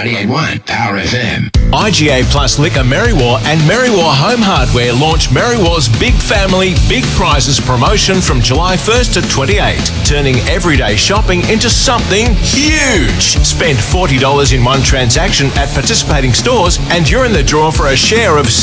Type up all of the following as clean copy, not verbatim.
98.1 Power FM. IGA Plus Liquor Merriwa and Merriwa Home Hardware launch Merriwa's Big Family, Big Prizes promotion from July 1st to 28, turning everyday shopping into something huge. Spend $40 in one transaction at participating stores and you're in the draw for a share of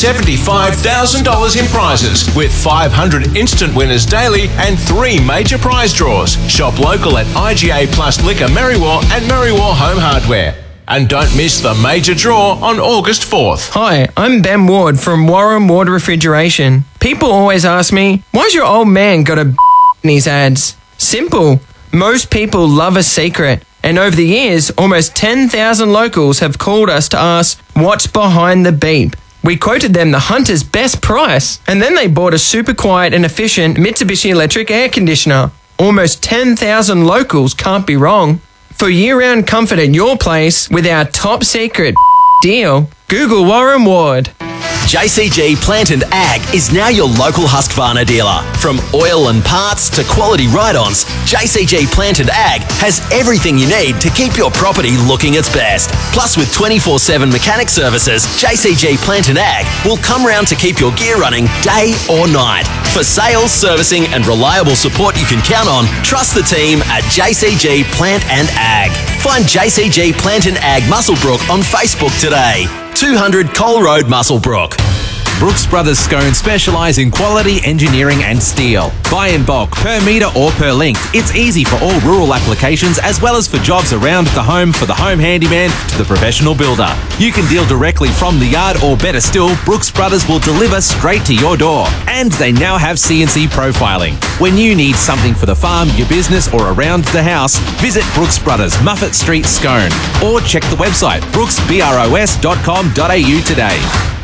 $75,000 in prizes, with 500 instant winners daily and 3 major prize draws. Shop local at IGA Plus Liquor Merriwa and Merriwa Home Hardware. And don't miss the major draw on August 4th. Hi, I'm Ben Ward from Warren Ward Refrigeration. People always ask me, why's your old man got a in his ads? Simple. Most people love a secret. And over the years, almost 10,000 locals have called us to ask, what's behind the beep? We quoted them the Hunter's best price, and then they bought a super quiet and efficient Mitsubishi electric air conditioner. Almost 10,000 locals can't be wrong. For year-round comfort at your place with our top secret deal, Google Warren Ward. JCG Plant and Ag is now your local Husqvarna dealer. From oil and parts to quality ride-ons, JCG Plant and Ag has everything you need to keep your property looking its best. Plus, with 24/7 mechanic services, JCG Plant and Ag will come round to keep your gear running day or night. For sales, servicing and reliable support you can count on, trust the team at JCG Plant and Ag. Find JCG Plant and Ag Muswellbrook on Facebook today. 200 Cole Road, Muswellbrook. Brooks Brothers Scone specialise in quality engineering and steel. Buy in bulk, per metre or per length. It's easy for all rural applications as well as for jobs around the home, for the home handyman to the professional builder. You can deal directly from the yard, or better still, Brooks Brothers will deliver straight to your door. And they now have CNC profiling. When you need something for the farm, your business or around the house, visit Brooks Brothers, Muffet Street, Scone. Or check the website brooksbros.com.au today.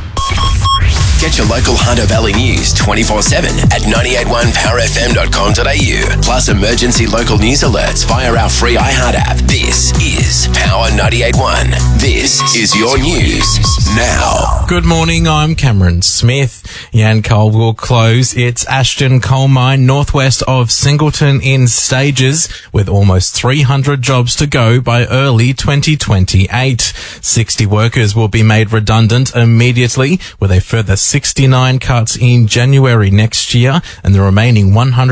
Get your local Hunter Valley news 24/7 at 981powerfm.com.au. Plus emergency local news alerts via our free iHeart app. This is Power 98.1. This is your news now. Good morning, I'm Cameron Smith. Yancoal will close its Ashton coal mine northwest of Singleton in stages, with almost 300 jobs to go by early 2028. 60 workers will be made redundant immediately, with a further 69 cuts in January next year, and the remaining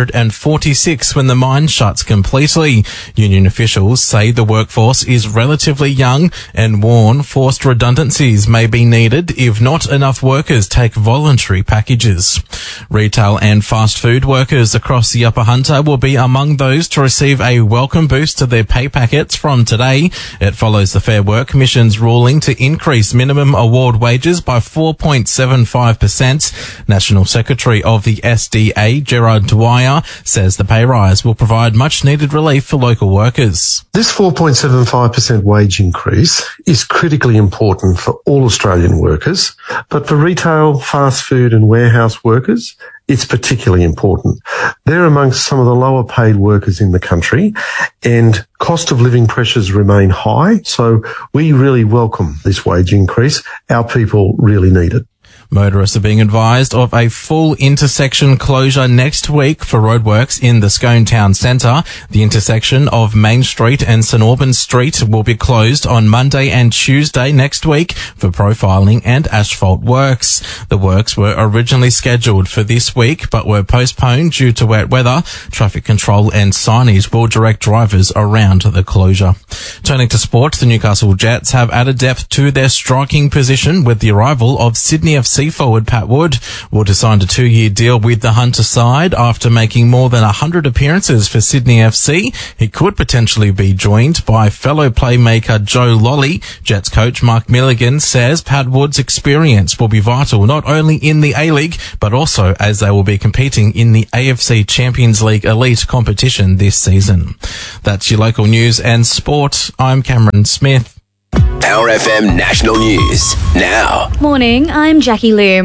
146 when the mine shuts completely. Union officials say the workforce is relatively young and warn forced redundancies may be needed if not enough workers take voluntary packages. Retail and fast food workers across the Upper Hunter will be among those to receive a welcome boost to their pay packets from today. It follows the Fair Work Commission's ruling to increase minimum award wages by 4.75%. National Secretary of the SDA, Gerard Dwyer, says the pay rise will provide much needed relief for local workers. This 4.75% wage increase is critically important for all Australian workers, but for retail, fast food and warehouse workers, it's particularly important. They're amongst some of the lower paid workers in the country, and cost of living pressures remain high, so we really welcome this wage increase. Our people really need it. Motorists are being advised of a full intersection closure next week for roadworks in the Scone Town Centre. The intersection of Main Street and St Albans Street will be closed on Monday and Tuesday next week for profiling and asphalt works. The works were originally scheduled for this week but were postponed due to wet weather. Traffic control and signage will direct drivers around the closure. Turning to sport, the Newcastle Jets have added depth to their striking position with the arrival of Sydney FC forward Pat Wood. Wood has signed a 2-year deal with the Hunter side after making more than 100 appearances for Sydney FC. He could potentially be joined by fellow playmaker Joe Lolly. Jets coach Mark Milligan says Pat Wood's experience will be vital not only in the A-League but also as they will be competing in the AFC Champions League elite competition this season. That's your local news and sport. I'm Cameron Smith. Power FM National News now. Morning, I'm Jackie Loom.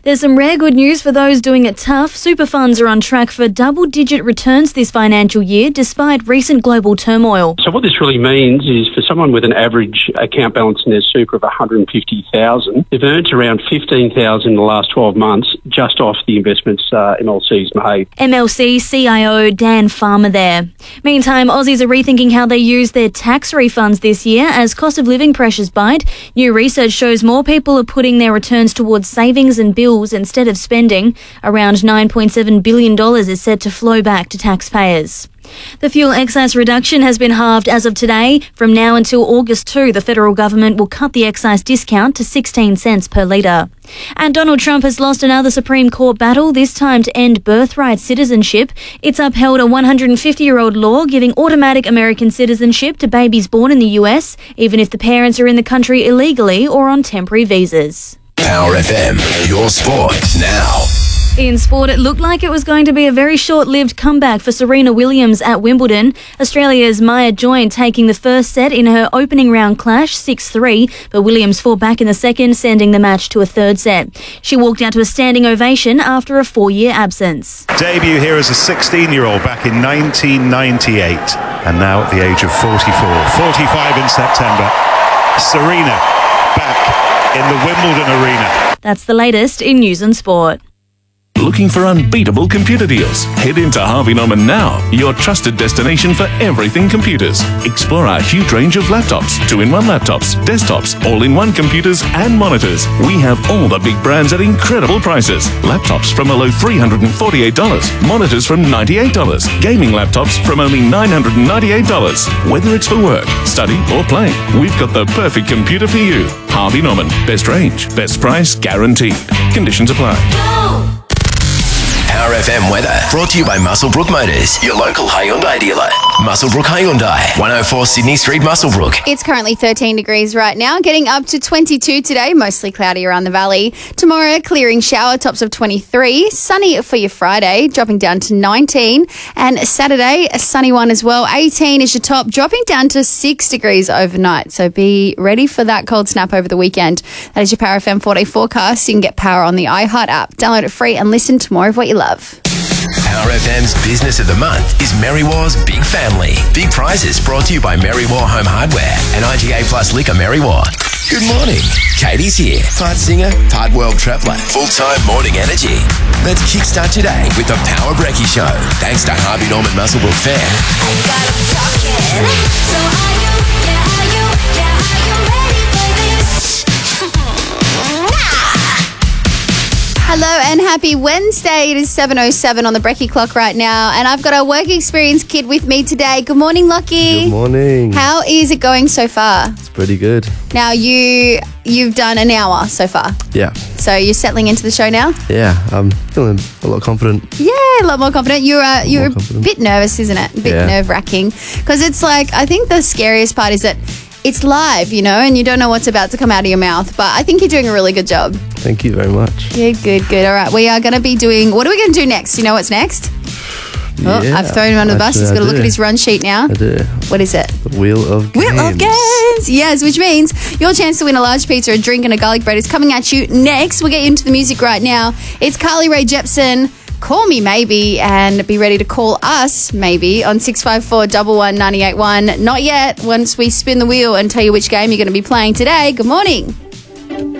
There's some rare good news for those doing it tough. Super funds are on track for double-digit returns this financial year, despite recent global turmoil. So what this really means is for someone with an average account balance in their super of $150,000, they've earned around $15,000 in the last 12 months just off the investments MLC's made. MLC CIO Dan Farmer there. Meantime, Aussies are rethinking how they use their tax refunds this year as cost of living pressures bite. New research shows more people are putting their returns towards savings and bills instead of spending. Around $9.7 billion is set to flow back to taxpayers. The fuel excise reduction has been halved as of today. From now until August 2, the federal government will cut the excise discount to 16 cents per litre. And Donald Trump has lost another Supreme Court battle, this time to end birthright citizenship. It's upheld a 150-year-old law giving automatic American citizenship to babies born in the US, even if the parents are in the country illegally or on temporary visas. Power FM, your sport now. In sport, it looked like it was going to be a very short-lived comeback for Serena Williams at Wimbledon. Australia's Maya Joint taking the first set in her opening round clash, 6-3, but Williams fought back in the second, sending the match to a third set. She walked out to a standing ovation after a 4-year absence. Debut here as a 16-year-old back in 1998, and now at the age of 44, 45 in September. Serena back in the Wimbledon arena. That's the latest in news and sport. Looking for unbeatable computer deals? Head into Harvey Norman now, your trusted destination for everything computers. Explore our huge range of laptops, 2-in-1 laptops, desktops, all-in-one computers and monitors. We have all the big brands at incredible prices. Laptops from a low $348, monitors from $98, gaming laptops from only $998. Whether it's for work, study or play, we've got the perfect computer for you. Harvey Norman, best range, best price guaranteed. Conditions apply. Power FM weather brought to you by Muswellbrook Motors, your local Hyundai dealer. Muswellbrook Hyundai, 104 Sydney Street, Muswellbrook. It's currently 13 degrees right now, getting up to 22 today, mostly cloudy around the valley. Tomorrow, clearing shower, tops of 23. Sunny for your Friday, dropping down to 19. And Saturday, a sunny one as well. 18 is your top, dropping down to 6 degrees overnight. So be ready for that cold snap over the weekend. That is your Power FM 4-day forecast. You can get Power on the iHeart app. Download it free and listen to more of what you love. Power FM's Business of the Month is Mary War's Big Family. Big prizes brought to you by Mary War Home Hardware and IGA Plus Liquor Mary War. Good morning. Katie's here. Part singer, part world traveller, full-time morning energy. Let's kickstart today with the Power Brekkie Show. Thanks to Harvey Norman Muswellbrook Fair. Hello and happy Wednesday. It is 7:07 on the Brekkie clock right now, and I've got our work experience kid with me today. Good morning, Lockie. Good morning. How is it going so far? It's pretty good. Now you've done an hour so far. Yeah. So you're settling into the show now? Yeah, I'm feeling a lot confident. Yeah, a lot more confident. You're a bit nervous, isn't it? A bit nerve-wracking, because it's like, I think the scariest part is that it's live, you know, and you don't know what's about to come out of your mouth. But I think you're doing a really good job. Thank you very much. Yeah, good. All right, we are going to be doing... What are we going to do next? You know what's next? Oh, Yeah, I've thrown him under the bus. He's got to look at his run sheet now. I do. What is it? The Wheel of Games. Wheel of Games. Yes, which means your chance to win a large pizza, a drink and a garlic bread is coming at you next. We'll get you into the music right now. It's Carly Rae Jepsen. Call me maybe, and be ready to call us maybe on 654 11981. Not yet. Once we spin the wheel and tell you which game you're going to be playing today. Good morning.